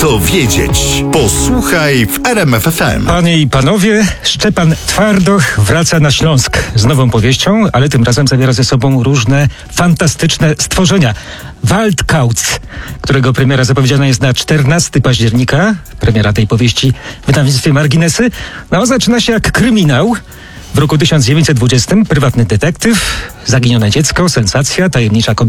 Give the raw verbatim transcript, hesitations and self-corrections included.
to wiedzieć. Posłuchaj w R M F F M. Panie i panowie, Szczepan Twardoch wraca na Śląsk z nową powieścią, ale tym razem zawiera ze sobą różne fantastyczne stworzenia. Waldkauz, którego premiera zapowiedziana jest na czternastego października. Premiera tej powieści w wydawnictwie Marginesy. No, zaczyna się jak kryminał. W roku tysiąc dziewięćset dwudziestym prywatny detektyw, zaginione dziecko, sensacja, tajemnicza kobieta.